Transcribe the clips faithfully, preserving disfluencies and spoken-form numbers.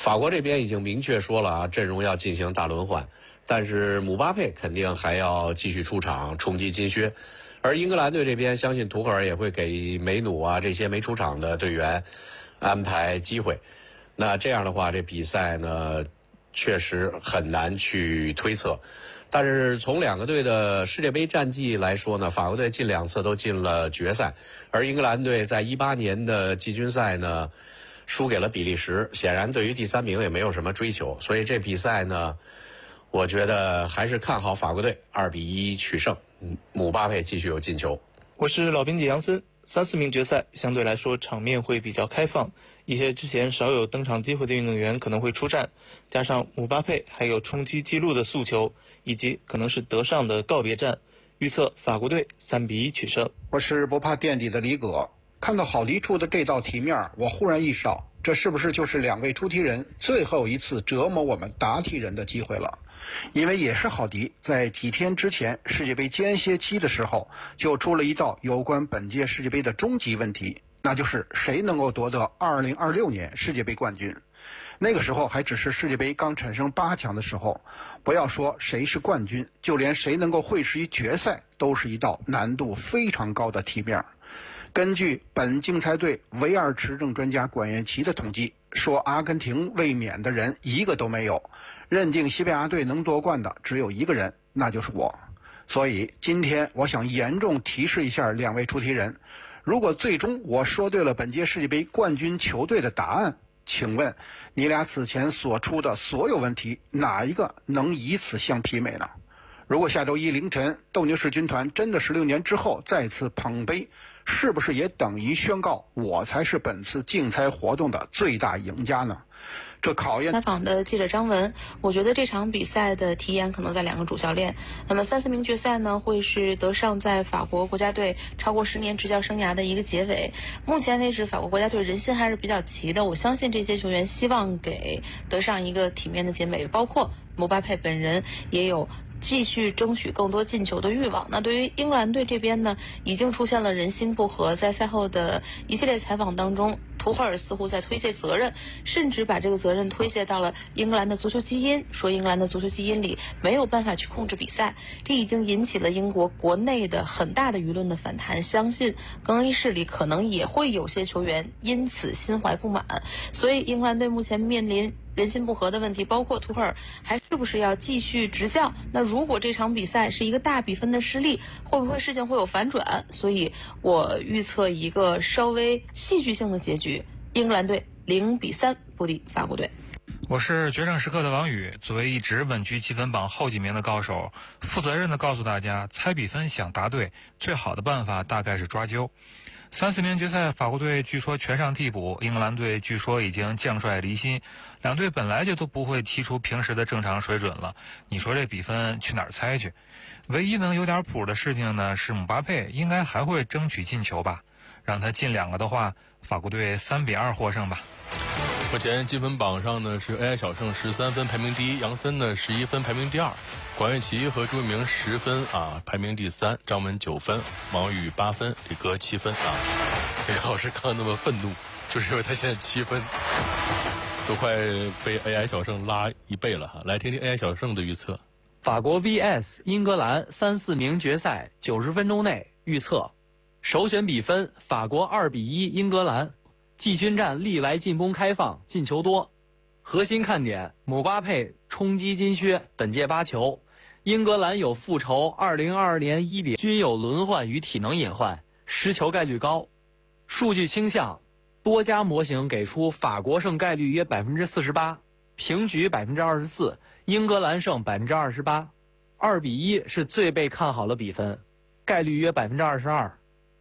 法国这边已经明确说了啊，阵容要进行大轮换，但是姆巴佩肯定还要继续出场冲击金靴。而英格兰队这边，相信图赫尔也会给梅努啊这些没出场的队员安排机会。那这样的话，这比赛呢，确实很难去推测。但是从两个队的世界杯战绩来说呢，法国队近两次都进了决赛，而英格兰队在一八年的季军赛呢，输给了比利时。显然，对于第三名也没有什么追求，所以这比赛呢，我觉得还是看好法国队二比一取胜。姆巴佩继续有进球。 我是老编辑杨森。三四名决赛相对来说场面会比较开放，一些之前少有登场机会的运动员可能会出战，加上姆巴佩还有冲击纪录的诉求，以及可能是德尚的告别战，预测法国队三比一取胜。 我是不怕垫底的李葛。看到郝迪出的这道题面，我忽然意识到，这是不是就是两位出题人最后一次折磨我们答题人的机会了？因为也是郝迪在几天之前世界杯间歇期的时候，就出了一道有关本届世界杯的终极问题，那就是谁能够夺得二零二六年世界杯冠军。那个时候还只是世界杯刚产生八强的时候，不要说谁是冠军，就连谁能够会师于决赛都是一道难度非常高的题面。根据本竞猜队唯二持证专家管彦奇的统计，说阿根廷卫冕的人一个都没有，认定西班牙队能夺冠的只有一个人，那就是我。所以今天我想严重提示一下两位出题人，如果最终我说对了本届世界杯冠军球队的答案，请问你俩此前所出的所有问题，哪一个能以此相媲美呢？如果下周一凌晨斗牛士军团真的十六年之后再次捧杯，是不是也等于宣告我才是本次竞猜活动的最大赢家呢？这考验采访的记者张文，我觉得这场比赛的题眼可能在两个主教练。那么三四名决赛呢，会是德尚在法国国家队超过十年执教生涯的一个结尾。目前为止，法国国家队人心还是比较齐的，我相信这些球员希望给德尚一个体面的结尾，包括姆巴佩本人也有继续争取更多进球的欲望。那对于英格兰队这边呢，已经出现了人心不和，在赛后的一系列采访当中，图赫尔似乎在推卸责任，甚至把这个责任推卸到了英格兰的足球基因，说英格兰的足球基因里没有办法去控制比赛，这已经引起了英国国内的很大的舆论的反弹。相信更衣室里可能也会有些球员因此心怀不满，所以英格兰队目前面临人心不和的问题，包括图赫尔还是不是要继续执教。那如果这场比赛是一个大比分的失利，会不会事情会有反转？所以我预测一个稍微戏剧性的结局，英格兰队零比三不敌法国队。 我是决胜时刻的王宇，作为一直稳居积分榜后几名的高手，负责任的告诉大家，猜比分想答对，最好的办法大概是抓阄。三四名决赛，法国队据说全上替补，英格兰队据说已经将帅离心，两队本来就都不会踢出平时的正常水准了，你说这比分去哪儿猜去？唯一能有点谱的事情呢，是姆巴佩应该还会争取进球吧，让他进两个的话，法国队三比二获胜吧。 目前积分榜上呢是 A I 小胜十三分排名第一，杨森呢十一分排名第二，管彦奇和朱一鸣十分啊排名第三，张文九分，王宇八分，李哥七分啊。李哥老师刚刚那么愤怒，就是因为他现在七分，都快被 A I 小胜拉一倍了哈。来听听 A I 小胜的预测。 法国 V S 英格兰三四名决赛九十分钟内预测，首选比分法国二比一英格兰。季军战历来进攻开放，进球多。核心看点：姆巴佩冲击金靴，本届八球。英格兰有复仇，二零二二年一比均有轮换与体能隐患，失球概率高。数据倾向：多家模型给出法国胜概率约百分之四十八，平局百分之二十四，英格兰胜百分之二十八。二比一是最被看好的比分，概率约百分之二十二。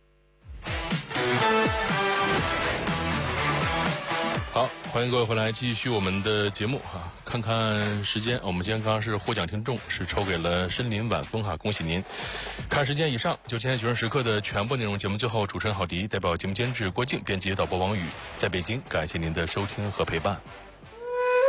好，欢迎各位回来继续我们的节目哈。看看时间，我们今天刚刚是获奖听众是抽给了森林晚风哈，恭喜您。看时间以上，就今天决胜时刻的全部内容。节目最后，主持人郝迪代表节目监制郭靖、编辑导播王宇，在北京感谢您的收听和陪伴。